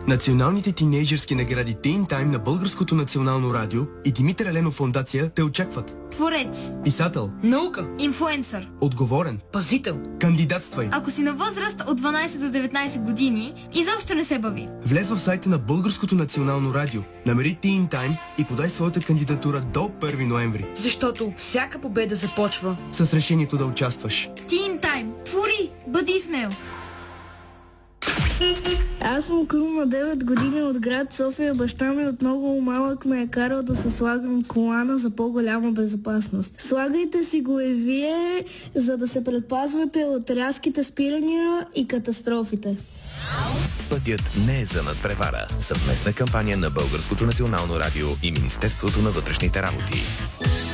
Националните тинейджърски награди Teen Time на Българското национално радио и Димитър Еленов фондация те очакват. Творец, писател, наука, инфлуенсър, отговорен, пазител. Кандидатствай. Ако си на възраст от 12 до 19 години, изобщо не се бави. Влез в сайта на Българското национално радио, намери Teen Time и подай своята кандидатура до 1 ноември. Защото всяка победа започва с решението да участваш. Teen Time. Твори! Бъди смел! Аз съм Крум на 9 години от град София. Баща ми от много малък ме е карал да се слагам колана за по-голяма безопасност. Слагайте си го и вие, за да се предпазвате от рязките спирания и катастрофите. Пътят не е за надпревара. Съвместна кампания на Българското национално радио и Министерството на вътрешните работи.